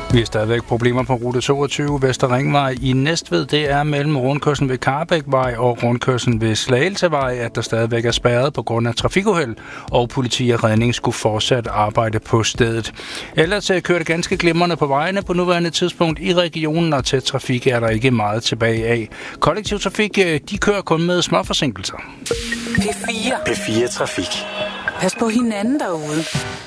Vi har stadigvæk problemer på rute 22 Vesterringvej i Næstved. Det er mellem rundkørslen ved Karbækvej og rundkørslen ved Slagelsevej, at der stadigvæk er spærret på grund af trafikuheld, og politi og redning skulle fortsat arbejde på stedet. Ellers kører det ganske glimrende på vejene på nuværende tidspunkt i regionen, og tæt trafik er der ikke meget tilbage af. Kollektiv trafik, de kører kun med små forsinkelser. P4 Trafik. Pas på hinanden derude.